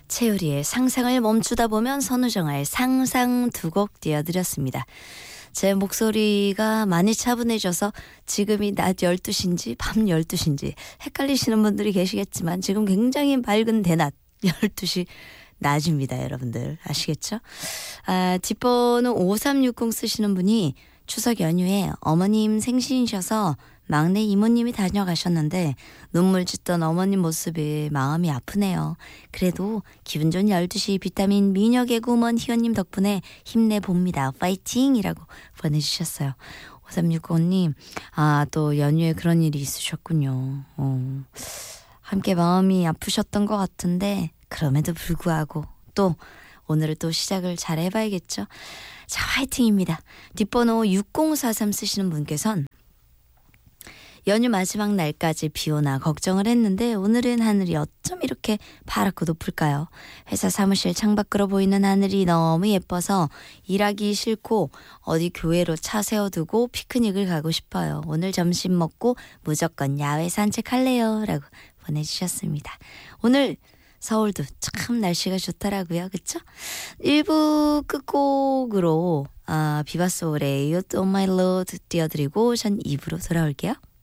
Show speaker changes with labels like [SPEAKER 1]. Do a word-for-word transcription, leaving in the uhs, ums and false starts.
[SPEAKER 1] 채우리의 상상을 멈추다 보면 선우정아의 상상 두 곡 띄워드렸습니다. 제 목소리가 많이 차분해져서 지금이 낮 열두 시인지 밤 열두 시인지 헷갈리시는 분들이 계시겠지만 지금 굉장히 맑은 대낮 열두 시 낮입니다. 여러분들 아시겠죠? 아, 뒷번호 오삼육공 쓰시는 분이 추석 연휴에 어머님 생신이셔서 막내 이모님이 다녀가셨는데 눈물 짓던 어머님 모습에 마음이 아프네요. 그래도 기분 좋은 열두 시 비타민 미녀 개구먼 희원님 덕분에 힘내봅니다. 파이팅이라고 보내주셨어요. 오삼육공님 아, 또 연휴에 그런 일이 있으셨군요. 어, 함께 마음이 아프셨던 것 같은데 그럼에도 불구하고 또 오늘을 또 시작을 잘 해봐야겠죠. 자, 화이팅입니다. 뒷번호 육공사삼 쓰시는 분께선 연휴 마지막 날까지 비 오나 걱정을 했는데 오늘은 하늘이 어쩜 이렇게 파랗고 높을까요? 회사 사무실 창밖으로 보이는 하늘이 너무 예뻐서 일하기 싫고 어디 교회로 차 세워두고 피크닉을 가고 싶어요. 오늘 점심 먹고 무조건 야외 산책할래요. 라고 보내주셨습니다. 오늘 서울도 참 날씨가 좋더라고요. 그쵸? 일 부 끝곡으로 아, 비바소울의 You On My Road 띄워드리고 전 이 부로 돌아올게요.